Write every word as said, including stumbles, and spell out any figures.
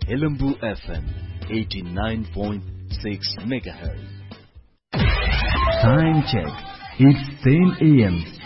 Helambu F M eighty-nine point six megahertz. Time check. It's ten a m